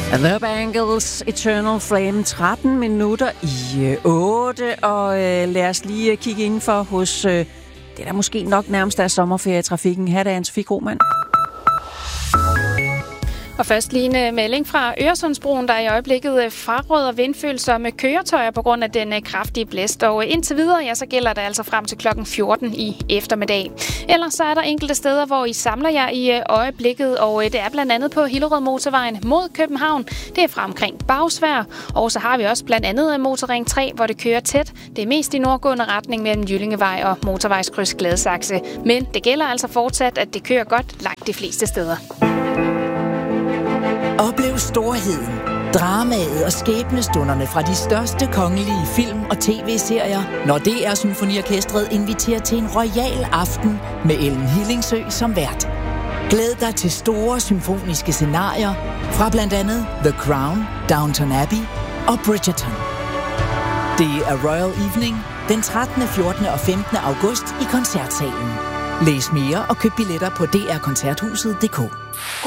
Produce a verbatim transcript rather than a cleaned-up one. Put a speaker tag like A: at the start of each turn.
A: The Bangles, Eternal Flame, tretten minutter i otte, og øh, lad os lige kigge indenfor hos øh, det, der måske nok nærmest er sommerferietrafikken. Her er Anne-Sophie Krohmann.
B: Og først lige en melding fra Øresundsbroen, der i øjeblikket fraråder vindfølsomme køretøjer på grund af den kraftige blæst. Og indtil videre, ja, så gælder det altså frem til klokken fjorten i eftermiddag. Ellers så er der enkelte steder, hvor I samler jer i øjeblikket, og det er blandt andet på Hillerød Motorvejen mod København. Det er fra omkring Bagsværd, og så har vi også blandt andet Motorring tre, hvor det kører tæt. Det er mest i nordgående retning mellem Jyllingevej og Motorvejskryds Gladsaxe. Men det gælder altså fortsat, at det kører godt langt de fleste steder.
C: Oplev storheden, dramaet og skæbnestunderne fra de største kongelige film- og tv-serier, når D R Symfoniorkestret inviterer til en royal aften med Ellen Hillingsø som vært. Glæd dig til store symfoniske scenarier fra blandt andet The Crown, Downton Abbey og Bridgerton. Det er Royal Evening den trettende, fjortende og femtende august i Koncertsalen. Læs mere og køb billetter på d r koncerthuset punktum d k.